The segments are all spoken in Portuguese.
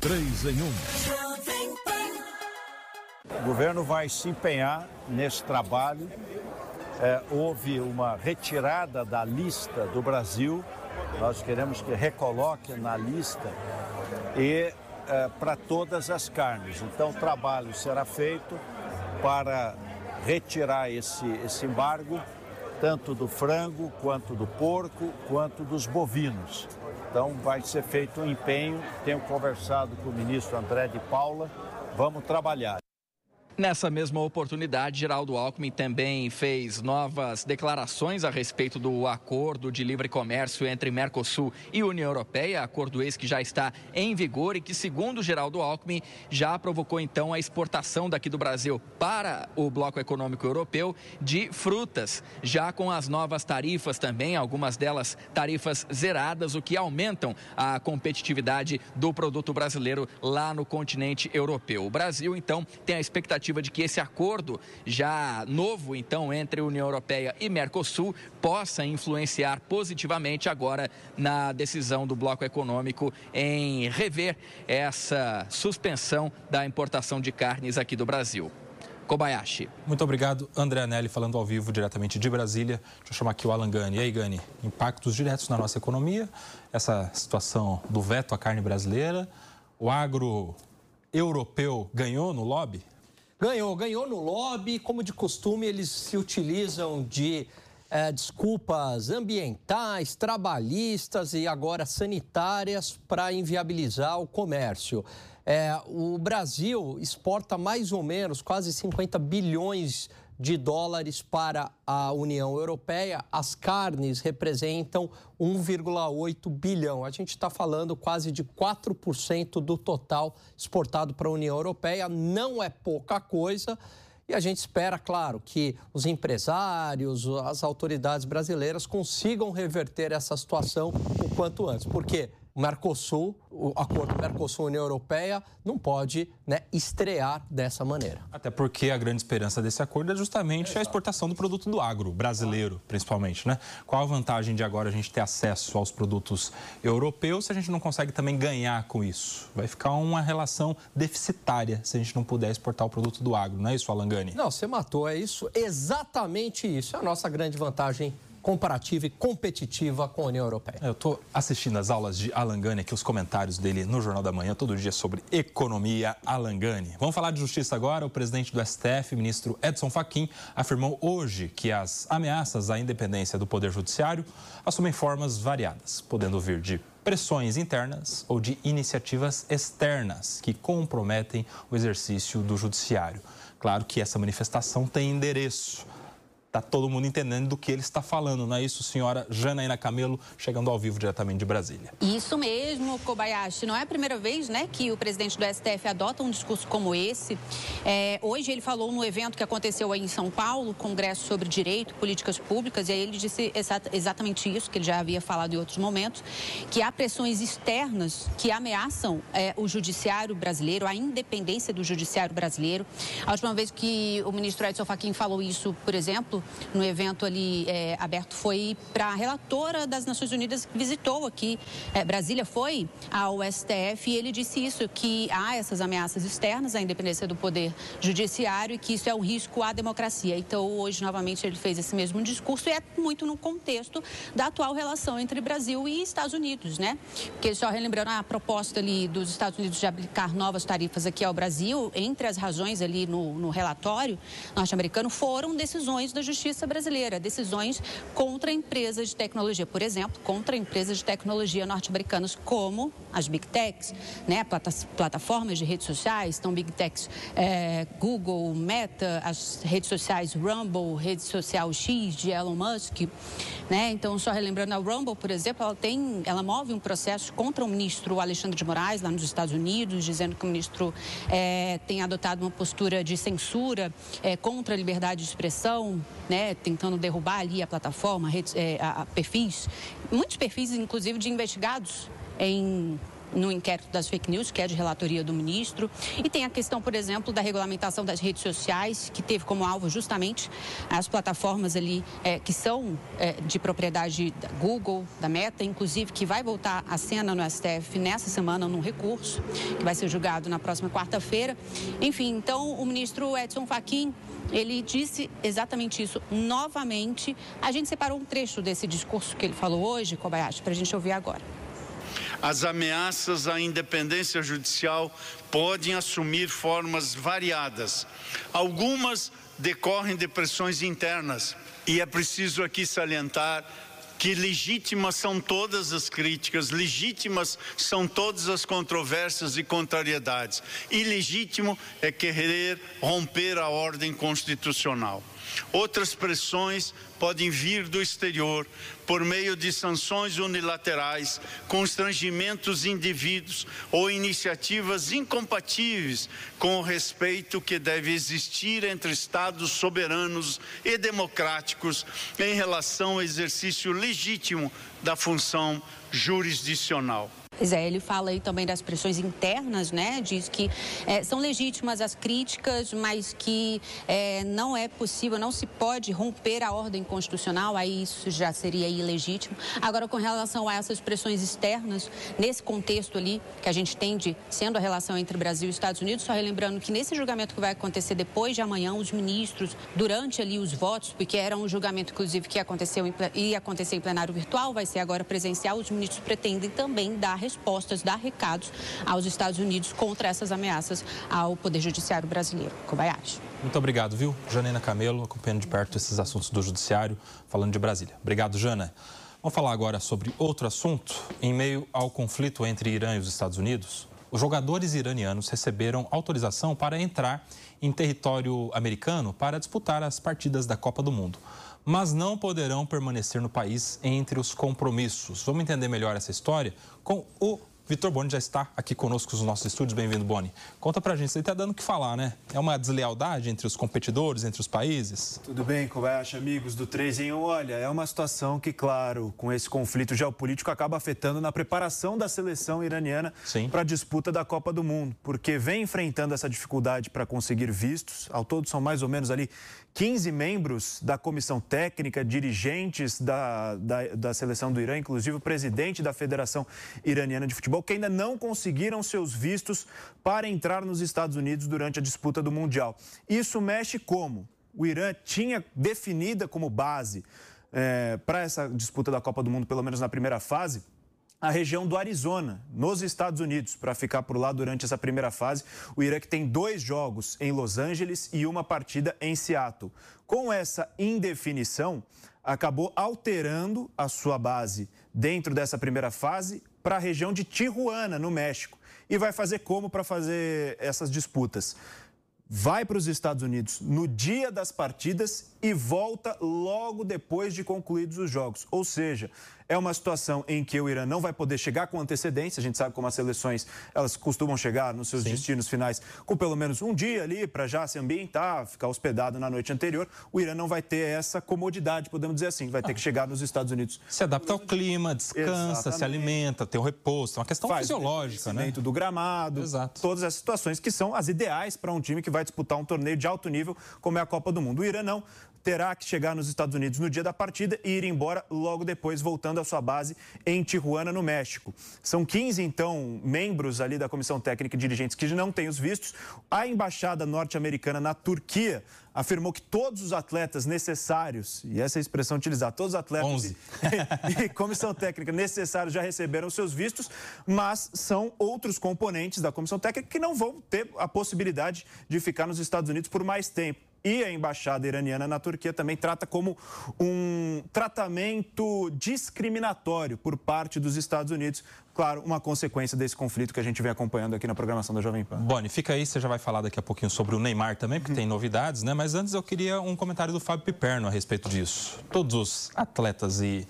3 em 1. O governo vai se empenhar nesse trabalho. Houve uma retirada da lista do Brasil. Nós queremos que recoloque na lista e para todas as carnes. Então, o trabalho será feito para retirar esse embargo, tanto do frango, quanto do porco, quanto dos bovinos. Então, vai ser feito um empenho. Tenho conversado com o ministro André de Paula. Vamos trabalhar. Nessa mesma oportunidade, Geraldo Alckmin também fez novas declarações a respeito do acordo de livre comércio entre Mercosul e União Europeia, acordo esse que já está em vigor e que, segundo Geraldo Alckmin, já provocou então a exportação daqui do Brasil para o bloco econômico europeu de frutas, já com as novas tarifas também, algumas delas tarifas zeradas, o que aumentam a competitividade do produto brasileiro lá no continente europeu. O Brasil, então, tem a expectativa de que esse acordo já novo, então, entre a União Europeia e Mercosul possa influenciar positivamente agora na decisão do bloco econômico em rever essa suspensão da importação de carnes aqui do Brasil. Kobayashi. Muito obrigado, André Anelli, falando ao vivo diretamente de Brasília. Deixa eu chamar aqui o Alan Gani. E aí, Gani, impactos diretos na nossa economia, essa situação do veto à carne brasileira, o agro europeu ganhou no lobby? Ganhou no lobby. Como de costume, eles se utilizam de desculpas ambientais, trabalhistas e agora sanitárias para inviabilizar o comércio. O Brasil exporta mais ou menos quase 50 bilhões de dólares para a União Europeia. As carnes representam 1,8 bilhão. A gente está falando quase de 4% do total exportado para a União Europeia. Não é pouca coisa. E a gente espera, claro, que os empresários, as autoridades brasileiras consigam reverter essa situação o quanto antes. Porque o Mercosul, o acordo Mercosul-União Europeia, não pode, estrear dessa maneira. Até porque a grande esperança desse acordo é justamente a exportação do produto do agro, brasileiro, principalmente, né? Qual a vantagem de agora a gente ter acesso aos produtos europeus se a gente não consegue também ganhar com isso? Vai ficar uma relação deficitária se a gente não puder exportar o produto do agro, não é isso, Alan Gani? Não, você matou, é isso, exatamente isso. É a nossa grande vantagem comparativa e competitiva com a União Europeia. Eu estou assistindo as aulas de Alan Gani, aqui os comentários dele no Jornal da Manhã, todo dia sobre economia. Alan Gani. Vamos falar de justiça agora. O presidente do STF, ministro Edson Fachin, afirmou hoje que as ameaças à independência do Poder Judiciário assumem formas variadas, podendo vir de pressões internas ou de iniciativas externas que comprometem o exercício do Judiciário. Claro que essa manifestação tem endereço. Está todo mundo entendendo do que ele está falando, não é isso, senhora Janaína Camelo, chegando ao vivo diretamente de Brasília. Isso mesmo, Kobayashi. Não é a primeira vez, que o presidente do STF adota um discurso como esse. Hoje ele falou no evento que aconteceu aí em São Paulo, Congresso sobre Direito e Políticas Públicas, e aí ele disse exatamente isso, que ele já havia falado em outros momentos, que há pressões externas que ameaçam o judiciário brasileiro, a independência do judiciário brasileiro. A última vez que o ministro Edson Fachin falou isso, por exemplo, no evento ali aberto, foi para a relatora das Nações Unidas que visitou aqui Brasília, foi ao STF, e ele disse isso, que há essas ameaças externas à independência do Poder Judiciário e que isso é um risco à democracia. Então, hoje, novamente, ele fez esse mesmo discurso e é muito no contexto da atual relação entre Brasil e Estados Unidos, Porque, só relembrando a proposta ali dos Estados Unidos de aplicar novas tarifas aqui ao Brasil, entre as razões ali no relatório norte-americano foram decisões da Justiça brasileira, decisões contra empresas de tecnologia, por exemplo, contra empresas de tecnologia norte-americanas como as Big Techs, plataformas de redes sociais, então Big Techs, Google, Meta, as redes sociais Rumble, rede social X de Elon Musk, Então, só relembrando, a Rumble, por exemplo, ela move um processo contra o ministro Alexandre de Moraes, lá nos Estados Unidos, dizendo que o ministro tem adotado uma postura de censura contra a liberdade de expressão, tentando derrubar ali a plataforma, perfis, muitos perfis, inclusive, de investigados em no inquérito das fake news, que é de relatoria do ministro. E tem a questão, por exemplo, da regulamentação das redes sociais, que teve como alvo justamente as plataformas ali que são de propriedade da Google, da Meta, inclusive, que vai voltar à cena no STF nessa semana num recurso, que vai ser julgado na próxima quarta-feira. Enfim, então, o ministro Edson Fachin, ele disse exatamente isso novamente. A gente separou um trecho desse discurso que ele falou hoje, Kobayashi, para a gente ouvir agora. As ameaças à independência judicial podem assumir formas variadas. Algumas decorrem de pressões internas. E é preciso aqui salientar que legítimas são todas as críticas, legítimas são todas as controvérsias e contrariedades. Ilegítimo é querer romper a ordem constitucional. Outras pressões podem vir do exterior, por meio de sanções unilaterais, constrangimentos de indivíduos ou iniciativas incompatíveis com o respeito que deve existir entre Estados soberanos e democráticos em relação ao exercício legítimo da função jurisdicional. Pois é, ele fala aí também das pressões internas, né? Diz que são legítimas as críticas, mas que não é possível, não se pode romper a ordem constitucional, aí isso já seria ilegítimo. Agora, com relação a essas pressões externas, nesse contexto ali que a gente entende sendo a relação entre Brasil e Estados Unidos, só relembrando que nesse julgamento que vai acontecer depois de amanhã, os ministros, durante ali os votos, porque era um julgamento, inclusive, que ia acontecer em plenário virtual, vai ser agora presencial, os ministros pretendem também dar respostas, dar recados aos Estados Unidos contra essas ameaças ao Poder Judiciário brasileiro. Kobayashi. Muito obrigado, viu? Janaína Camelo, acompanhando de perto esses assuntos do Judiciário, falando de Brasília. Obrigado, Jana. Vamos falar agora sobre outro assunto. Em meio ao conflito entre Irã e os Estados Unidos, os jogadores iranianos receberam autorização para entrar em território americano para disputar as partidas da Copa do Mundo, mas não poderão permanecer no país entre os compromissos. Vamos entender melhor essa história com o Vitor Boni, já está aqui conosco nos nossos estúdios. Bem-vindo, Boni. Conta pra gente, você está dando o que falar, né? É uma deslealdade entre os competidores, entre os países? Tudo bem, Kobayashi, amigos do 3 em 1. Olha, é uma situação que, claro, com esse conflito geopolítico, acaba afetando na preparação da seleção iraniana para a disputa da Copa do Mundo, porque vem enfrentando essa dificuldade para conseguir vistos. Ao todo, são mais ou menos ali 15 membros da comissão técnica, dirigentes da seleção do Irã, inclusive o presidente da Federação Iraniana de Futebol, que ainda não conseguiram seus vistos para entrar nos Estados Unidos durante a disputa do Mundial. Isso mexe como? O Irã tinha definida como base para essa disputa da Copa do Mundo, pelo menos na primeira fase, a região do Arizona, nos Estados Unidos, para ficar por lá durante essa primeira fase. O Irã que tem 2 jogos em Los Angeles e uma partida em Seattle. Com essa indefinição, acabou alterando a sua base dentro dessa primeira fase para a região de Tijuana, no México. E vai fazer como para fazer essas disputas? Vai para os Estados Unidos no dia das partidas e volta logo depois de concluídos os jogos. Ou seja, é uma situação em que o Irã não vai poder chegar com antecedência. A gente sabe como as seleções, elas costumam chegar nos seus destinos finais com pelo menos um dia ali para já se ambientar, ficar hospedado na noite anterior. O Irã não vai ter essa comodidade, podemos dizer assim, vai ter que chegar nos Estados Unidos. Se adapta ao clima, descansa, se alimenta, tem o repouso, é uma questão fisiológica, né? Do gramado, todas essas situações que são as ideais para um time que vai disputar um torneio de alto nível como é a Copa do Mundo. O Irã não terá que chegar nos Estados Unidos no dia da partida e ir embora logo depois, voltando à sua base em Tijuana, no México. São 15, então, membros ali da comissão técnica e dirigentes que não têm os vistos. A embaixada norte-americana na Turquia afirmou que todos os atletas necessários, e essa é a expressão utilizada, todos os atletas e comissão técnica necessários já receberam seus vistos, mas são outros componentes da comissão técnica que não vão ter a possibilidade de ficar nos Estados Unidos por mais tempo. E a embaixada iraniana na Turquia também trata como um tratamento discriminatório por parte dos Estados Unidos. Claro, uma consequência desse conflito que a gente vem acompanhando aqui na programação da Jovem Pan. Boni, fica aí, você já vai falar daqui a pouquinho sobre o Neymar também, porque tem novidades, né? Mas antes eu queria um comentário do Fábio Piperno a respeito disso. Todos os atletas e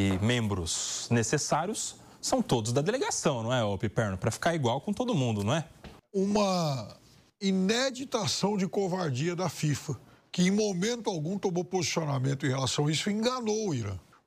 membros necessários são todos da delegação, não é, ô Piperno? Para ficar igual com todo mundo, não é? Uma inédita ação de covardia da FIFA, que em momento algum tomou posicionamento em relação a isso e enganou o Irã.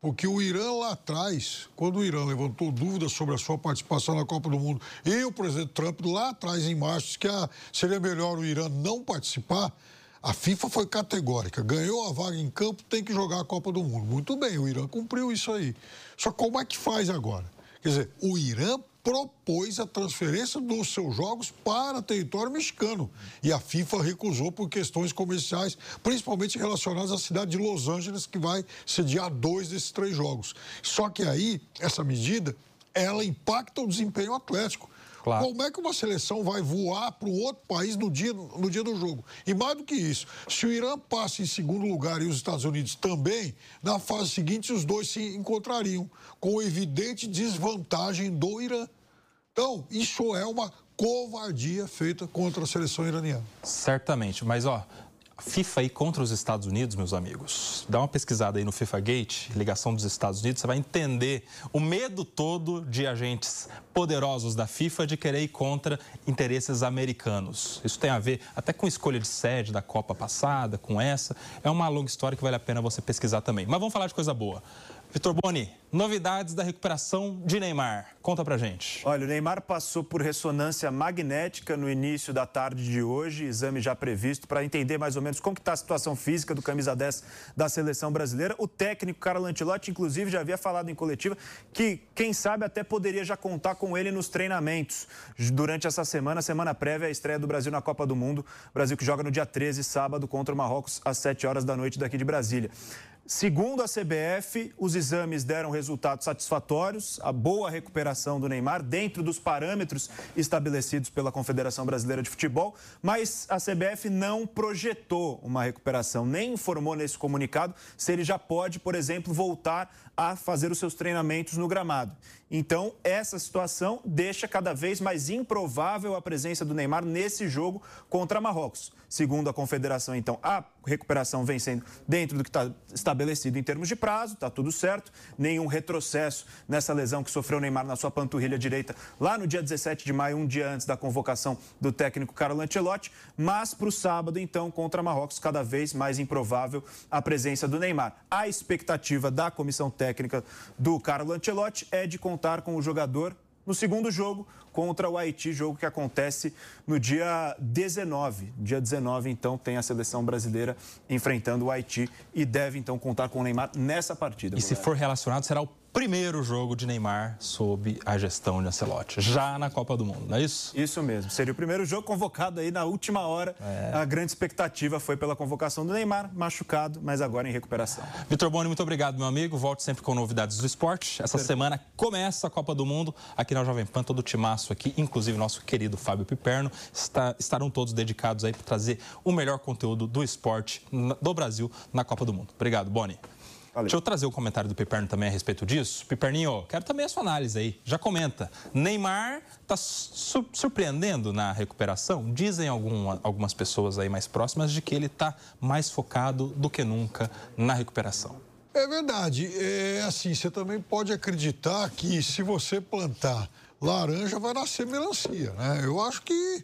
Porque o Irã lá atrás, quando o Irã levantou dúvidas sobre a sua participação na Copa do Mundo, e o presidente Trump lá atrás em março disse que seria melhor o Irã não participar, a FIFA foi categórica, ganhou a vaga em campo, tem que jogar a Copa do Mundo. Muito bem, o Irã cumpriu isso aí. Só como é que faz agora? Quer dizer, o Irã propôs a transferência dos seus jogos para território mexicano. E a FIFA recusou por questões comerciais, principalmente relacionadas à cidade de Los Angeles, que vai sediar 2 desses 3 jogos. Só que aí, essa medida, ela impacta o desempenho atlético. Claro. Como é que uma seleção vai voar para um outro país no dia do jogo? E mais do que isso, se o Irã passa em segundo lugar e os Estados Unidos também, na fase seguinte os dois se encontrariam, com evidente desvantagem do Irã. Então, isso é uma covardia feita contra a seleção iraniana. Certamente, mas a FIFA aí contra os Estados Unidos, meus amigos, dá uma pesquisada aí no FIFAgate, ligação dos Estados Unidos, você vai entender o medo todo de agentes poderosos da FIFA de querer ir contra interesses americanos. Isso tem a ver até com escolha de sede da Copa passada, com essa. É uma longa história que vale a pena você pesquisar também. Mas vamos falar de coisa boa. Vitor Boni, novidades da recuperação de Neymar. Conta pra gente. Olha, o Neymar passou por ressonância magnética no início da tarde de hoje, exame já previsto, para entender mais ou menos como que está a situação física do camisa 10 da seleção brasileira. O técnico Carlo Ancelotti, inclusive, já havia falado em coletiva que, quem sabe, até poderia já contar com ele nos treinamentos durante essa semana prévia à estreia do Brasil na Copa do Mundo. Brasil que joga no dia 13, sábado, contra o Marrocos, às 7 horas da noite daqui de Brasília. Segundo a CBF, os exames deram resultados satisfatórios, a boa recuperação do Neymar dentro dos parâmetros estabelecidos pela Confederação Brasileira de Futebol, mas a CBF não projetou uma recuperação, nem informou nesse comunicado se ele já pode, por exemplo, voltar a fazer os seus treinamentos no gramado. Então, essa situação deixa cada vez mais improvável a presença do Neymar nesse jogo contra Marrocos. Segundo a Confederação, então, a recuperação vem sendo dentro do que está estabelecido em termos de prazo, está tudo certo, nenhum retrocesso nessa lesão que sofreu o Neymar na sua panturrilha direita lá no dia 17 de maio, um dia antes da convocação do técnico Carlo Ancelotti, mas para o sábado, então, contra Marrocos, cada vez mais improvável a presença do Neymar. A expectativa da comissão técnica do Carlo Ancelotti é de contar com o jogador no segundo jogo contra o Haiti, jogo que acontece no dia 19. Dia 19, então, tem a seleção brasileira enfrentando o Haiti e deve, então, contar com o Neymar nessa partida. E se for relacionado, será o primeiro jogo de Neymar sob a gestão de Ancelotti, já na Copa do Mundo, não é isso? Isso mesmo. Seria o primeiro jogo convocado aí na última hora. A grande expectativa foi pela convocação do Neymar, machucado, mas agora em recuperação. Vitor Boni, muito obrigado, meu amigo. Volte sempre com novidades do esporte. Essa semana começa a Copa do Mundo aqui na Jovem Pan, todo o timaço aqui, inclusive nosso querido Fábio Piperno. Estarão todos dedicados aí para trazer o melhor conteúdo do esporte do Brasil na Copa do Mundo. Obrigado, Boni. Valeu. Deixa eu trazer o comentário do Piperno também a respeito disso. Piperninho, quero também a sua análise aí. Já comenta. Neymar está surpreendendo na recuperação? Dizem algumas pessoas aí mais próximas de que ele está mais focado do que nunca na recuperação. É verdade. Assim, você também pode acreditar que se você plantar laranja, vai nascer melancia, né? Eu acho que...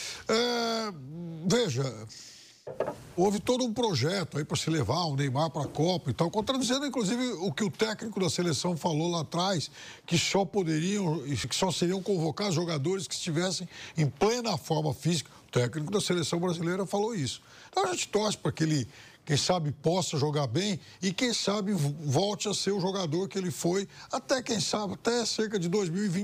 Veja... Houve todo um projeto aí para se levar o Neymar para a Copa e tal, contradizendo, inclusive, o que o técnico da seleção falou lá atrás, que só seriam convocados jogadores que estivessem em plena forma física. O técnico da seleção brasileira falou isso. Então a gente torce para que ele, quem sabe, possa jogar bem e, quem sabe, volte a ser o jogador que ele foi até, quem sabe, até cerca de 2020.